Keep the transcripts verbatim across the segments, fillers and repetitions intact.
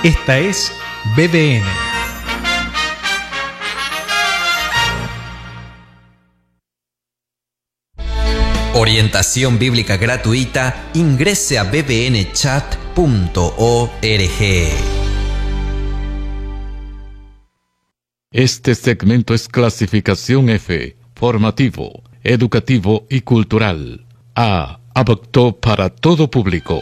Esta es B D N. Orientación bíblica gratuita. Ingrese a b b n chat punto org. Este segmento es clasificación F, formativo, educativo y cultural. A, apto para todo público.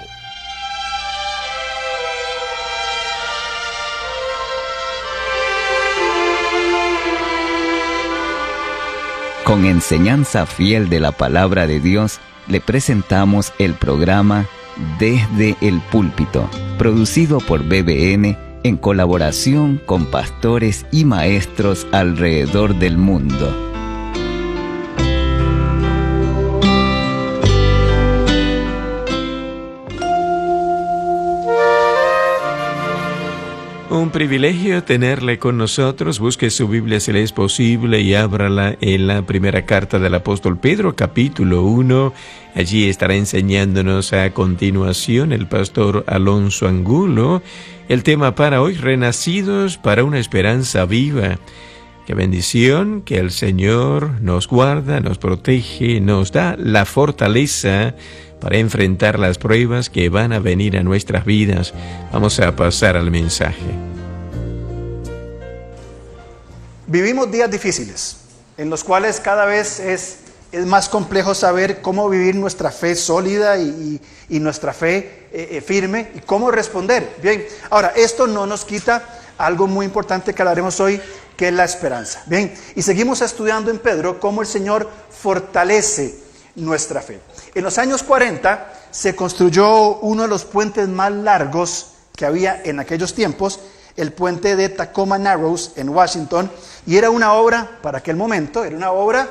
Con enseñanza fiel de la palabra de Dios, le presentamos el programa Desde el Púlpito, producido por B B N en colaboración con pastores y maestros alrededor del mundo. Un privilegio tenerle con nosotros. Busque su Biblia si le es posible y ábrala en la primera carta del apóstol Pedro, capítulo uno. Allí estará enseñándonos a continuación el pastor Alonso Angulo. El tema para hoy, renacidos para una esperanza viva. Qué bendición que el Señor nos guarda, nos protege, nos da la fortaleza para enfrentar las pruebas que van a venir a nuestras vidas. Vamos a pasar al mensaje. Vivimos días difíciles, en los cuales cada vez es, es más complejo saber cómo vivir nuestra fe sólida y, y, y nuestra fe eh, eh, firme y cómo responder. Bien, ahora, esto no nos quita algo muy importante que hablaremos hoy, que es la esperanza. Bien, y seguimos estudiando en Pedro cómo el Señor fortalece nuestra fe. En los años cuarenta se construyó uno de los puentes más largos que había en aquellos tiempos, el puente de Tacoma Narrows en Washington, y era una obra, para aquel momento, era una obra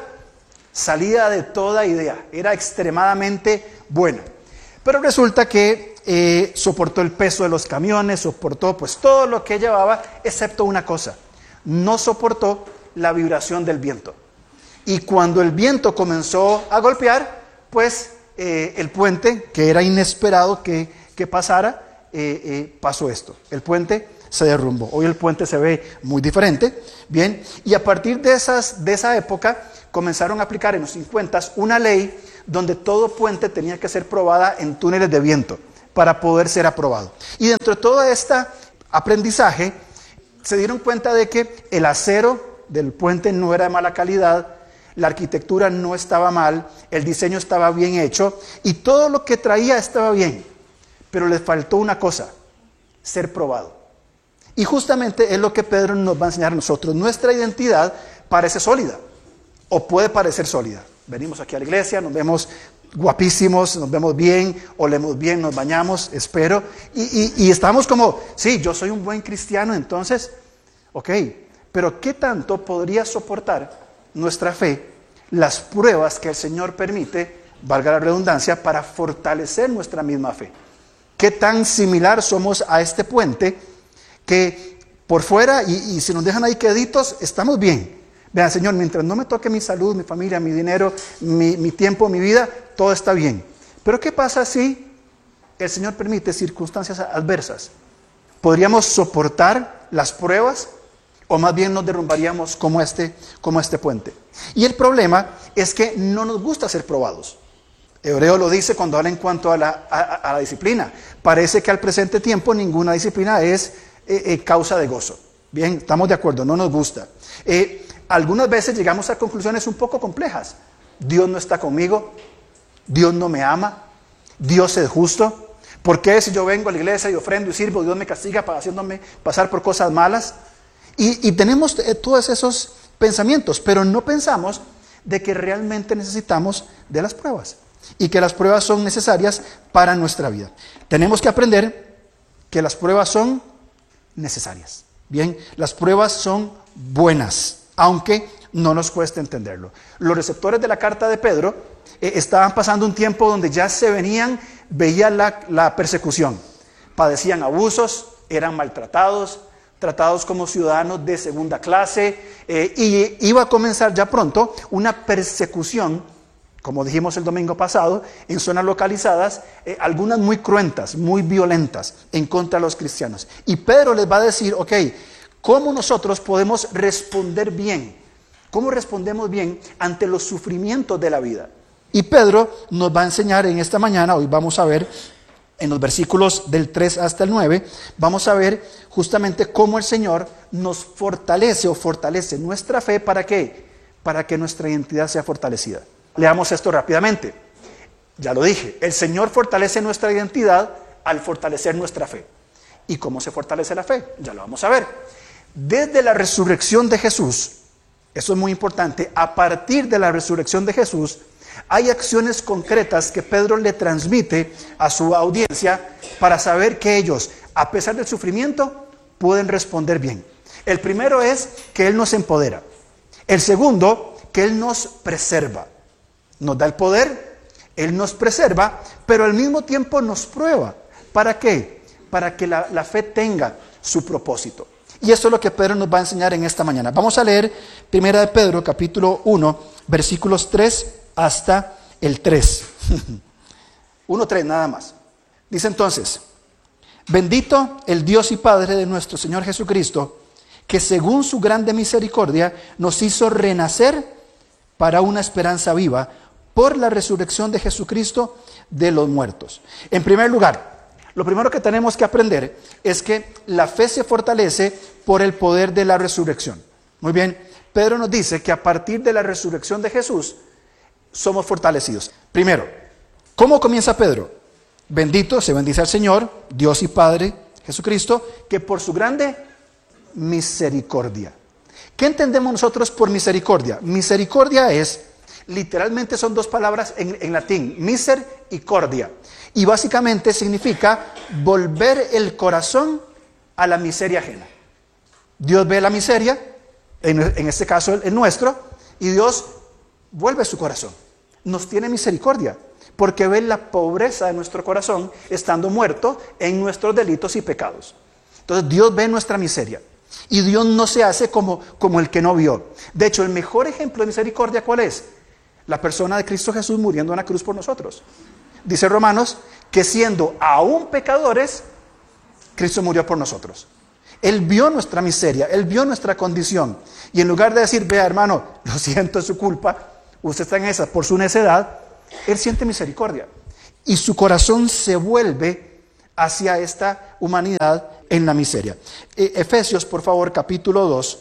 salida de toda idea, era extremadamente buena. Pero resulta que eh, soportó el peso de los camiones, soportó pues todo lo que llevaba, excepto una cosa, no soportó la vibración del viento. Y cuando el viento comenzó a golpear, pues eh, el puente, que era inesperado que, que pasara, eh, eh, pasó esto. El puente se derrumbó. Hoy el puente se ve muy diferente. Bien, y a partir de, esas, de esa época comenzaron a aplicar en los cincuenta una ley donde todo puente tenía que ser probada en túneles de viento para poder ser aprobado. Y dentro de todo este aprendizaje se dieron cuenta de que el acero del puente no era de mala calidad, la arquitectura no estaba mal, el diseño estaba bien hecho y todo lo que traía estaba bien, pero les faltó una cosa, ser probado. Y justamente es lo que Pedro nos va a enseñar a nosotros. Nuestra identidad parece sólida, o puede parecer sólida. Venimos aquí a la iglesia, nos vemos guapísimos, nos vemos bien, olemos bien, nos bañamos, espero, y, y, y estamos como, sí, yo soy un buen cristiano, entonces, ok, pero ¿qué tanto podría soportar nuestra fe las pruebas que el Señor permite, valga la redundancia, para fortalecer nuestra misma fe? ¿Qué tan similar somos a este puente que por fuera, y, y si nos dejan ahí queditos, estamos bien? Vean, Señor, mientras no me toque mi salud, mi familia, mi dinero, mi, mi tiempo, mi vida, todo está bien. Pero ¿qué pasa si el Señor permite circunstancias adversas? ¿Podríamos soportar las pruebas o más bien nos derrumbaríamos como este, como este puente? Y el problema es que no nos gusta ser probados. Hebreo lo dice cuando habla en cuanto a la, a, a la disciplina. Parece que al presente tiempo ninguna disciplina es eh, eh, causa de gozo. Bien, estamos de acuerdo, no nos gusta. Eh, algunas veces llegamos a conclusiones un poco complejas. Dios no está conmigo, Dios no me ama, Dios es justo. ¿Por qué si yo vengo a la iglesia y ofrendo y sirvo, Dios me castiga para haciéndome pasar por cosas malas? Y, y tenemos eh, todos esos pensamientos, pero no pensamos de que realmente necesitamos de las pruebas y que las pruebas son necesarias para nuestra vida. Tenemos que aprender que las pruebas son necesarias. Bien, las pruebas son buenas, aunque no nos cueste entenderlo. Los receptores de la carta de Pedro eh, estaban pasando un tiempo donde ya se venían, veían la, la persecución, padecían abusos, eran maltratados, tratados como ciudadanos de segunda clase, eh, y iba a comenzar ya pronto una persecución como dijimos el domingo pasado, en zonas localizadas, eh, algunas muy cruentas, muy violentas en contra de los cristianos. Y Pedro les va a decir, ok, ¿cómo nosotros podemos responder bien? ¿Cómo respondemos bien ante los sufrimientos de la vida? Y Pedro nos va a enseñar en esta mañana, hoy vamos a ver en los versículos del tres hasta el nueve, vamos a ver justamente cómo el Señor nos fortalece o fortalece nuestra fe. ¿Para qué? Para que nuestra identidad sea fortalecida. Leamos esto rápidamente. Ya lo dije, el Señor fortalece nuestra identidad al fortalecer nuestra fe. ¿Y cómo se fortalece la fe? Ya lo vamos a ver. Desde la resurrección de Jesús, eso es muy importante, a partir de la resurrección de Jesús, hay acciones concretas que Pedro le transmite a su audiencia para saber que ellos, a pesar del sufrimiento, pueden responder bien. El primero es que Él nos empodera. El segundo, que Él nos preserva. Nos da el poder, Él nos preserva, pero al mismo tiempo nos prueba. ¿Para qué? Para que la, la fe tenga su propósito. Y esto es lo que Pedro nos va a enseñar en esta mañana. Vamos a leer primera de Pedro, capítulo uno, versículos tres hasta el tres. uno, tres, nada más. Dice entonces: bendito el Dios y Padre de nuestro Señor Jesucristo, que según su grande misericordia nos hizo renacer para una esperanza viva por la resurrección de Jesucristo de los muertos. En primer lugar, lo primero que tenemos que aprender es que la fe se fortalece por el poder de la resurrección. Muy bien, Pedro nos dice que a partir de la resurrección de Jesús somos fortalecidos. Primero, ¿cómo comienza Pedro? Bendito, se bendice al Señor, Dios y Padre Jesucristo, que por su grande misericordia. ¿Qué entendemos nosotros por misericordia? Misericordia es, literalmente son dos palabras en, en latín, miser y cordia. Y básicamente significa volver el corazón a la miseria ajena. Dios ve la miseria, en, en este caso el, el nuestro, y Dios vuelve su corazón. Nos tiene misericordia, porque ve la pobreza de nuestro corazón estando muerto en nuestros delitos y pecados. Entonces Dios ve nuestra miseria. Y Dios no se hace como, como el que no vio. De hecho, el mejor ejemplo de misericordia, ¿cuál es? La persona de Cristo Jesús muriendo en la cruz por nosotros. Dice Romanos que siendo aún pecadores, Cristo murió por nosotros. Él vio nuestra miseria, Él vio nuestra condición. Y en lugar de decir, vea hermano, lo siento, es su culpa, usted está en esa por su necedad, Él siente misericordia. Y su corazón se vuelve hacia esta humanidad en la miseria. Eh, Efesios, por favor, capítulo dos.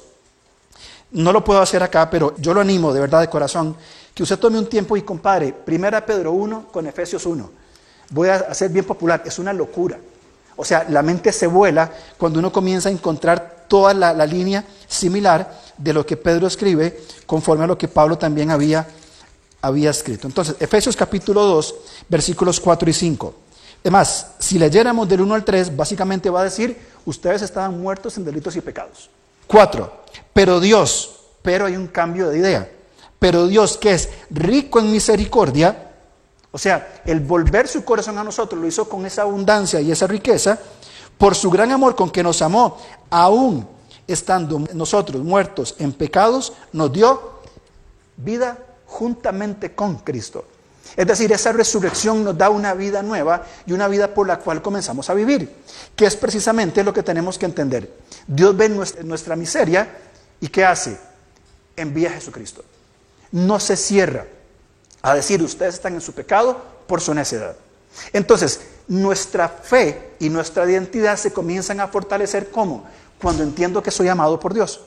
No lo puedo hacer acá, pero yo lo animo de verdad de corazón, que usted tome un tiempo y compare primera Pedro uno con Efesios uno. Voy a hacer bien popular, es una locura. O sea, la mente se vuela cuando uno comienza a encontrar toda la, la línea similar de lo que Pedro escribe, conforme a lo que Pablo también había, había escrito. Entonces, Efesios capítulo dos, versículos cuatro y cinco. Además, si leyéramos del uno al tres, básicamente va a decir, ustedes estaban muertos en delitos y pecados. cuatro. Pero Dios, pero hay un cambio de idea. Pero Dios, que es rico en misericordia, o sea, el volver su corazón a nosotros lo hizo con esa abundancia y esa riqueza, por su gran amor con que nos amó, aún estando nosotros muertos en pecados, nos dio vida juntamente con Cristo. Es decir, esa resurrección nos da una vida nueva y una vida por la cual comenzamos a vivir, que es precisamente lo que tenemos que entender. Dios ve nuestra, nuestra miseria y ¿qué hace? Envía a Jesucristo. No se cierra a decir, ustedes están en su pecado por su necedad. Entonces, nuestra fe y nuestra identidad se comienzan a fortalecer, ¿cómo? Cuando entiendo que soy amado por Dios.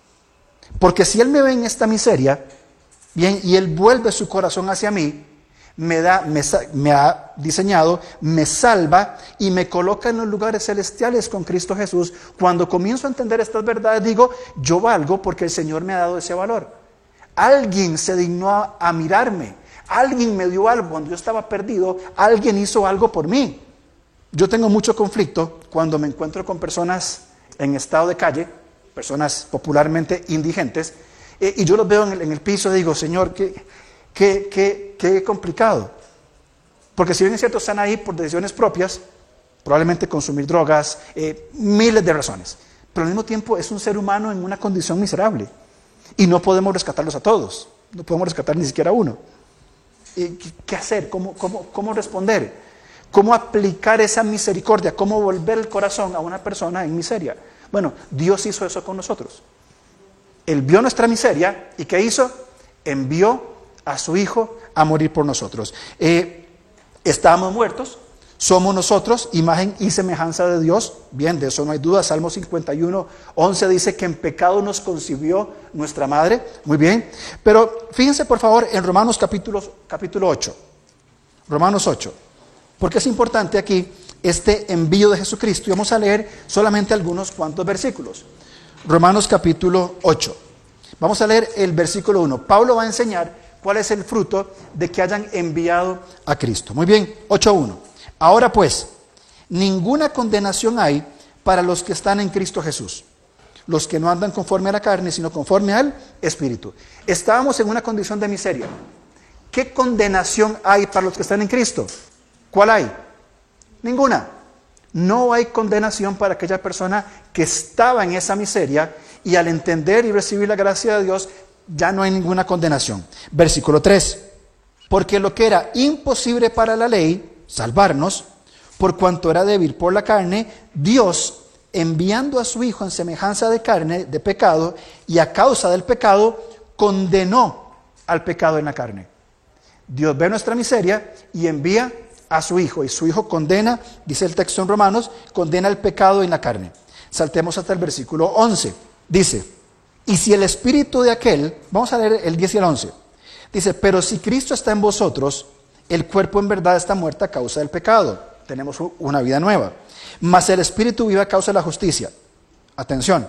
Porque si Él me ve en esta miseria, bien, y Él vuelve su corazón hacia mí, me da, me, me ha diseñado, me salva y me coloca en los lugares celestiales con Cristo Jesús. Cuando comienzo a entender estas verdades, digo, yo valgo porque el Señor me ha dado ese valor. Alguien se dignó a, a mirarme, alguien me dio algo cuando yo estaba perdido, alguien hizo algo por mí. Yo tengo mucho conflicto cuando me encuentro con personas en estado de calle, personas popularmente indigentes, eh, y yo los veo en el, en el piso y digo, Señor, qué, qué, qué, qué complicado. Porque si bien es cierto, están ahí por decisiones propias, probablemente consumir drogas, eh, miles de razones, pero al mismo tiempo es un ser humano en una condición miserable. Y no podemos rescatarlos a todos. No podemos rescatar ni siquiera a uno. ¿qué, qué hacer? ¿Cómo, cómo, ¿Cómo responder? ¿Cómo aplicar esa misericordia? ¿Cómo volver el corazón a una persona en miseria? Bueno, Dios hizo eso con nosotros. Él vio nuestra miseria y ¿qué hizo? Envió a su Hijo a morir por nosotros. Eh, estábamos muertos, somos nosotros, imagen y semejanza de Dios. Bien, de eso no hay duda. Salmo cincuenta y uno, once dice que en pecado nos concibió nuestra madre. Muy bien. Pero fíjense por favor en Romanos capítulo, capítulo ocho. Romanos ocho. Porque es importante aquí este envío de Jesucristo. Y vamos a leer solamente algunos cuantos versículos. Romanos capítulo ocho. Vamos a leer el versículo uno. Pablo va a enseñar cuál es el fruto de que hayan enviado a Cristo. Muy bien, ocho uno. Ahora pues, ninguna condenación hay para los que están en Cristo Jesús, los que no andan conforme a la carne, sino conforme al Espíritu. Estábamos en una condición de miseria. ¿Qué condenación hay para los que están en Cristo? ¿Cuál hay? Ninguna. No hay condenación para aquella persona que estaba en esa miseria y al entender y recibir la gracia de Dios, ya no hay ninguna condenación. Versículo tres. Porque lo que era imposible para la ley, salvarnos, por cuanto era débil por la carne, Dios, enviando a su Hijo en semejanza de carne, de pecado, y a causa del pecado, condenó al pecado en la carne. Dios ve nuestra miseria y envía a su Hijo, y su Hijo condena, dice el texto en Romanos, condena el pecado en la carne. Saltemos hasta el versículo once. Dice, y si el espíritu de aquel, vamos a leer el diez y el once. Dice, pero si Cristo está en vosotros, el cuerpo en verdad está muerto a causa del pecado. Tenemos una vida nueva. Mas el espíritu vive a causa de la justicia. Atención.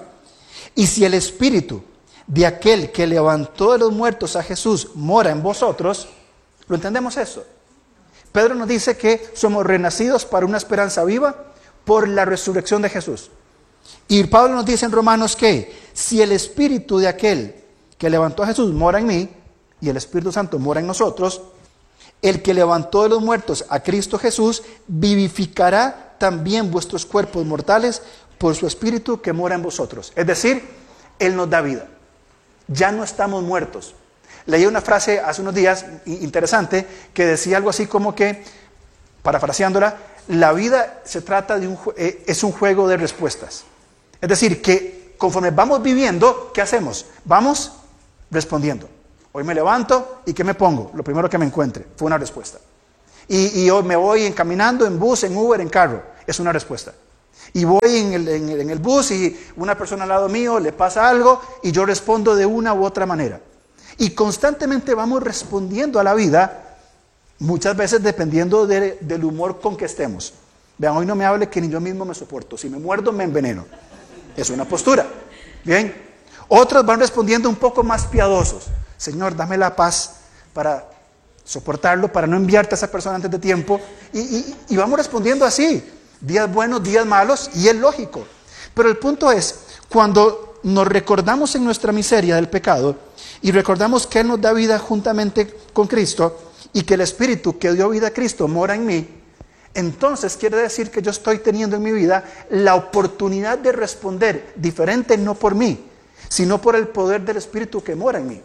Y si el espíritu de aquel que levantó de los muertos a Jesús mora en vosotros, ¿lo entendemos eso? Pedro nos dice que somos renacidos para una esperanza viva por la resurrección de Jesús. Y Pablo nos dice en Romanos que si el espíritu de aquel que levantó a Jesús mora en mí y el Espíritu Santo mora en nosotros, el que levantó de los muertos a Cristo Jesús vivificará también vuestros cuerpos mortales por su espíritu que mora en vosotros. Es decir, Él nos da vida. Ya no estamos muertos. Leí una frase hace unos días interesante que decía algo así como que, parafraseándola, la vida se trata de un, eh, es un juego de respuestas. Es decir, que conforme vamos viviendo, ¿qué hacemos? Vamos respondiendo. Hoy me levanto y ¿qué me pongo? Lo primero que me encuentre. Fue una respuesta. Y, y hoy me voy encaminando en bus, en Uber, en carro. Es una respuesta. Y voy en el, en, en el bus y una persona al lado mío le pasa algo y yo respondo de una u otra manera. Y constantemente vamos respondiendo a la vida, muchas veces dependiendo de, del humor con que estemos. Vean, hoy no me hable que ni yo mismo me soporto. Si me muerdo, me enveneno. Es una postura. Bien. Otros van respondiendo un poco más piadosos. Señor, dame la paz para soportarlo, para no enviarte a esa persona antes de tiempo. Y, y, y vamos respondiendo así. Días buenos, días malos, y es lógico. Pero el punto es, cuando nos recordamos en nuestra miseria del pecado, y recordamos que Él nos da vida juntamente con Cristo, y que el Espíritu que dio vida a Cristo mora en mí, entonces quiere decir que yo estoy teniendo en mi vida la oportunidad de responder diferente, no por mí, sino por el poder del Espíritu que mora en mí.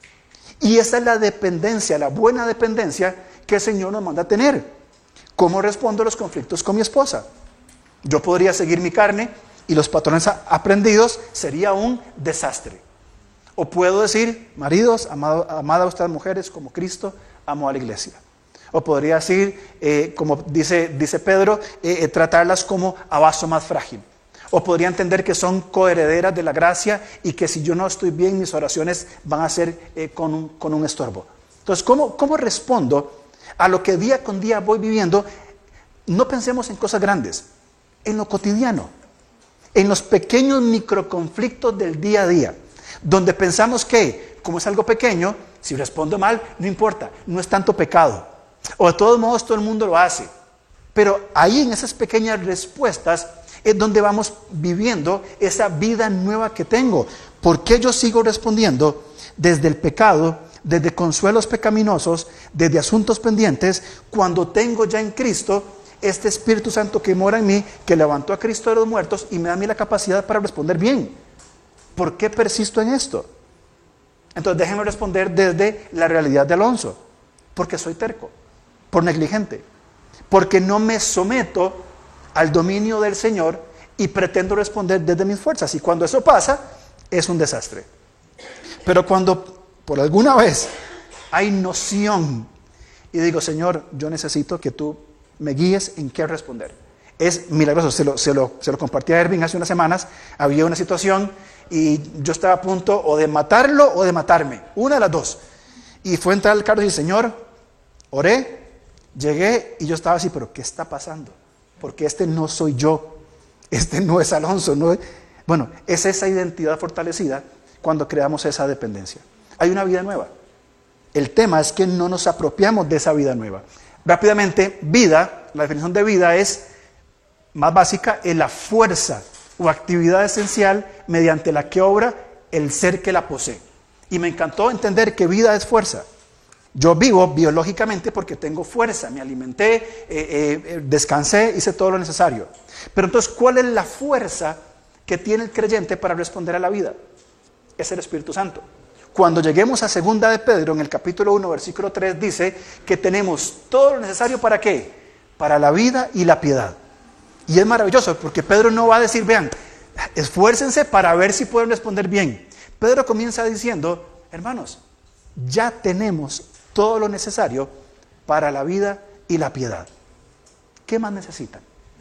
Y esa es la dependencia, la buena dependencia que el Señor nos manda a tener. ¿Cómo respondo a los conflictos con mi esposa? Yo podría seguir mi carne y los patrones aprendidos, sería un desastre. O puedo decir, maridos, amado, amad a ustedes mujeres como Cristo amó a la iglesia. O podría decir, eh, como dice, dice Pedro, eh, eh, tratarlas como a vaso más frágil. O podría entender que son coherederas de la gracia y que si yo no estoy bien, mis oraciones van a ser eh, con, un, con un estorbo. Entonces, ¿cómo, ¿cómo respondo a lo que día con día voy viviendo? No pensemos en cosas grandes, en lo cotidiano, en los pequeños microconflictos del día a día, donde pensamos que, como es algo pequeño, si respondo mal, no importa, no es tanto pecado. O de todos modos todo el mundo lo hace. Pero ahí en esas pequeñas respuestas es donde vamos viviendo esa vida nueva que tengo. ¿Por qué yo sigo respondiendo desde el pecado, desde consuelos pecaminosos, desde asuntos pendientes, cuando tengo ya en Cristo este Espíritu Santo que mora en mí, que levantó a Cristo de los muertos y me da a mí la capacidad para responder bien? ¿Por qué persisto en esto? Entonces déjenme responder desde la realidad de Alonso. Porque soy terco, por negligente, porque no me someto al dominio del Señor y pretendo responder desde mis fuerzas. Y cuando eso pasa, es un desastre. Pero cuando por alguna vez hay noción y digo, Señor, yo necesito que tú me guíes en qué responder. Es milagroso, se lo, se lo, se lo compartí a Erwin hace unas semanas. Había una situación y yo estaba a punto o de matarlo o de matarme, una de las dos. Y fue a entrar al carro y dije, Señor, oré, llegué y yo estaba así, pero ¿qué está pasando? Porque este no soy yo, este no es Alonso. No es... Bueno, es esa identidad fortalecida cuando creamos esa dependencia. Hay una vida nueva. El tema es que no nos apropiamos de esa vida nueva. Rápidamente, vida, la definición de vida es más básica, es la fuerza o actividad esencial mediante la que obra el ser que la posee. Y me encantó entender que vida es fuerza. Yo vivo biológicamente porque tengo fuerza, me alimenté, eh, eh, descansé, hice todo lo necesario. Pero entonces, ¿cuál es la fuerza que tiene el creyente para responder a la vida? Es el Espíritu Santo. Cuando lleguemos a segunda de Pedro, en el capítulo uno, versículo tres, dice que tenemos todo lo necesario ¿para qué? Para la vida y la piedad. Y es maravilloso porque Pedro no va a decir, vean, esfuércense para ver si pueden responder bien. Pedro comienza diciendo, hermanos, ya tenemos todo lo necesario para la vida y la piedad. ¿Qué más necesitan?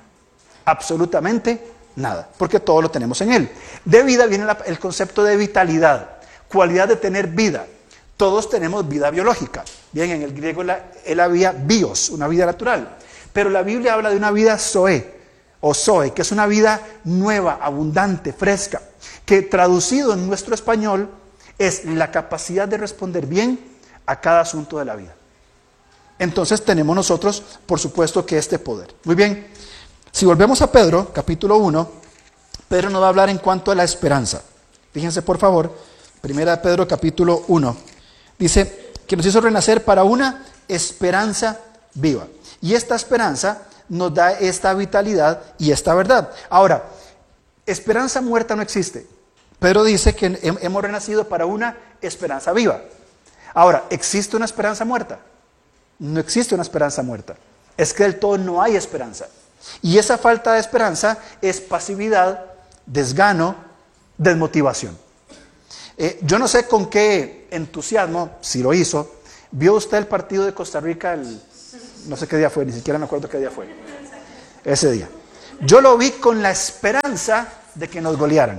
Absolutamente nada, porque todo lo tenemos en Él. De vida viene la, el concepto de vitalidad, cualidad de tener vida. Todos tenemos vida biológica. Bien, en el griego la, él había bios, una vida natural. Pero la Biblia habla de una vida zoe, o zoe, que es una vida nueva, abundante, fresca, que traducido en nuestro español es la capacidad de responder bien a cada asunto de la vida. Entonces tenemos nosotros, por supuesto, que este poder. Muy bien, si volvemos a Pedro, capítulo uno, Pedro nos va a hablar en cuanto a la esperanza. Fíjense por favor, primera de Pedro, capítulo uno, dice que nos hizo renacer para una esperanza viva. Y esta esperanza nos da esta vitalidad y esta verdad. Ahora, esperanza muerta no existe. Pedro dice que hemos renacido para una esperanza viva. Ahora, ¿existe una esperanza muerta? No existe una esperanza muerta. Es que del todo no hay esperanza. Y esa falta de esperanza es pasividad, desgano, desmotivación. Eh, yo no sé con qué entusiasmo, si lo hizo, vio usted el partido de Costa Rica, el, no sé qué día fue, ni siquiera me acuerdo qué día fue, ese día. Yo lo vi con la esperanza de que nos golearan.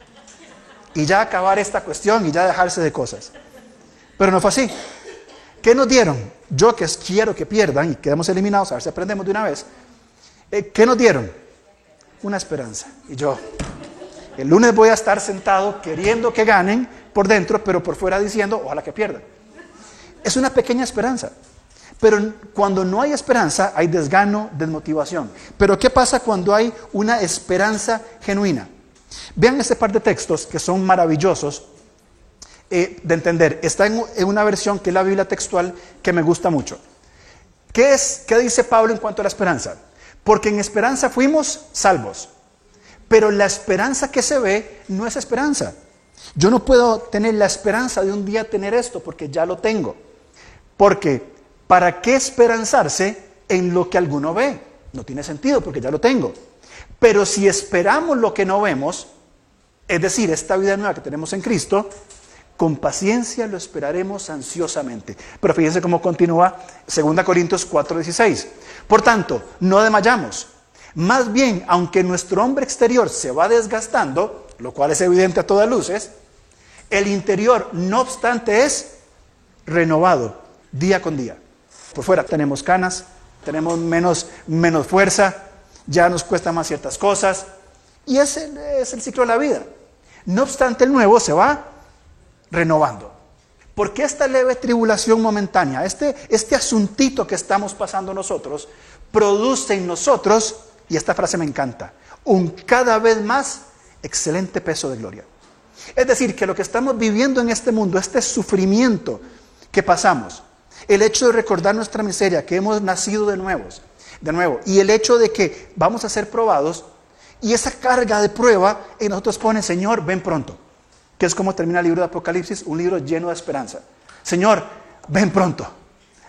Y ya acabar esta cuestión y ya dejarse de cosas. Pero no fue así. ¿Qué nos dieron? Yo que quiero que pierdan y quedemos eliminados, a ver si aprendemos de una vez. Eh, ¿Qué nos dieron? Una esperanza. Y yo, el lunes voy a estar sentado queriendo que ganen por dentro, pero por fuera diciendo, ojalá que pierdan. Es una pequeña esperanza. Pero cuando no hay esperanza, hay desgano, desmotivación. Pero ¿qué pasa cuando hay una esperanza genuina? Vean este par de textos que son maravillosos eh, de entender. Está en, en una versión que es la Biblia textual que me gusta mucho. ¿Qué es? ¿Qué dice Pablo en cuanto a la esperanza? Porque en esperanza fuimos salvos. Pero la esperanza que se ve no es esperanza. Yo no puedo tener la esperanza de un día tener esto porque ya lo tengo. Porque ¿para qué esperanzarse en lo que alguno ve? No tiene sentido porque ya lo tengo. Pero si esperamos lo que no vemos, es decir, esta vida nueva que tenemos en Cristo, con paciencia lo esperaremos ansiosamente. Pero fíjense cómo continúa segunda Corintios cuatro dieciséis. Por tanto, no desmayamos. Más bien, aunque nuestro hombre exterior se va desgastando, lo cual es evidente a todas luces, el interior, no obstante, es renovado día con día. Por fuera tenemos canas, tenemos menos, menos fuerza, ya nos cuesta más ciertas cosas, y ese es el ciclo de la vida. No obstante, el nuevo se va renovando. Porque esta leve tribulación momentánea, este, este asuntito que estamos pasando nosotros, produce en nosotros, y esta frase me encanta, un cada vez más excelente peso de gloria. Es decir, que lo que estamos viviendo en este mundo, este sufrimiento que pasamos, el hecho de recordar nuestra miseria, que hemos nacido de nuevos, de nuevo, y el hecho de que vamos a ser probados, y esa carga de prueba en nosotros pone, Señor, ven pronto, que es como termina el libro de Apocalipsis, un libro lleno de esperanza. Señor, ven pronto,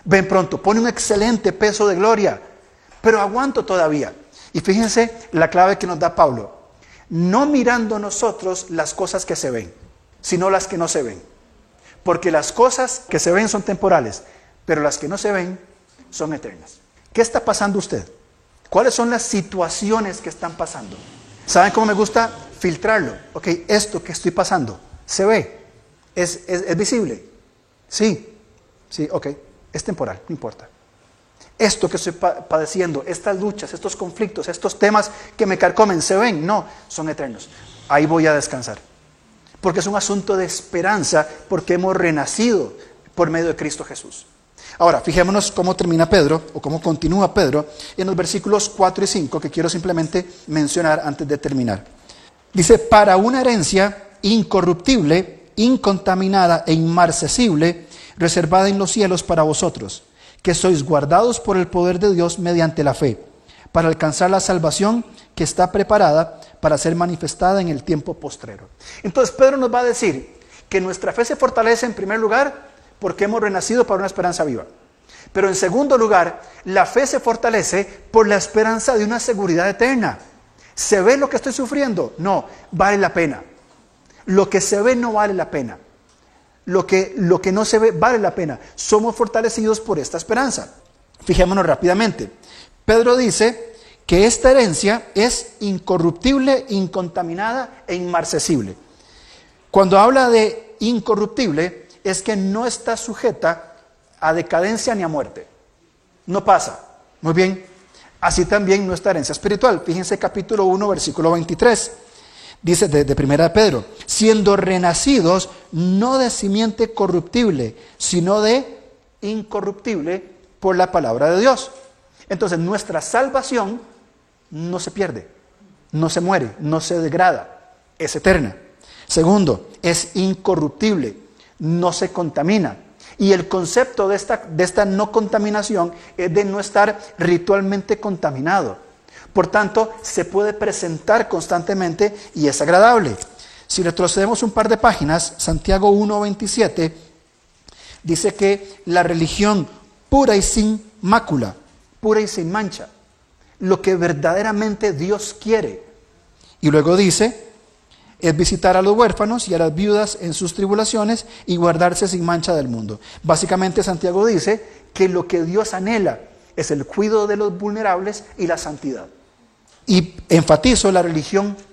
ven pronto, pone un excelente peso de gloria, pero aguanto todavía. Y fíjense la clave que nos da Pablo, no mirando nosotros las cosas que se ven, sino las que no se ven. Porque las cosas que se ven son temporales, pero las que no se ven son eternas. ¿Qué está pasando usted? ¿Cuáles son las situaciones que están pasando? ¿Saben cómo me gusta filtrarlo? Ok, esto que estoy pasando, ¿se ve? ¿Es, es, es visible? Sí, sí, ok, es temporal, no importa. Esto que estoy pa- padeciendo, estas luchas, estos conflictos, estos temas que me carcomen, ¿se ven? No, son eternos. Ahí voy a descansar. Porque es un asunto de esperanza, porque hemos renacido por medio de Cristo Jesús. Ahora, fijémonos cómo termina Pedro, o cómo continúa Pedro, en los versículos cuatro y cinco, que quiero simplemente mencionar antes de terminar. Dice, para una herencia incorruptible, incontaminada e inmarcesible, reservada en los cielos para vosotros, que sois guardados por el poder de Dios mediante la fe, para alcanzar la salvación que está preparada para ser manifestada en el tiempo postrero. Entonces Pedro nos va a decir que nuestra fe se fortalece en primer lugar porque hemos renacido para una esperanza viva. Pero en segundo lugar, la fe se fortalece por la esperanza de una seguridad eterna. ¿Se ve lo que estoy sufriendo? No, vale la pena. Lo que se ve no vale la pena. Lo que, lo que no se ve vale la pena. Somos fortalecidos por esta esperanza. Fijémonos rápidamente. Pedro dice que esta herencia es incorruptible, incontaminada e inmarcesible. Cuando habla de incorruptible, es que no está sujeta a decadencia ni a muerte. No pasa. Muy bien. Así también nuestra herencia espiritual. Fíjense capítulo uno, versículo veintitrés. Dice de, de primera de Pedro, siendo renacidos no de simiente corruptible, sino de incorruptible por la palabra de Dios. Entonces nuestra salvación no se pierde, no se muere, no se degrada, es eterna. Segundo, es incorruptible, no se contamina. Y el concepto de esta, de esta no contaminación es de no estar ritualmente contaminado. Por tanto, se puede presentar constantemente y es agradable. Si retrocedemos un par de páginas, Santiago uno veintisiete dice que la religión pura y sin mácula, pura y sin mancha, lo que verdaderamente Dios quiere. Y luego dice, es visitar a los huérfanos y a las viudas en sus tribulaciones y guardarse sin mancha del mundo. Básicamente Santiago dice que lo que Dios anhela es el cuidado de los vulnerables y la santidad. Y enfatizo la religión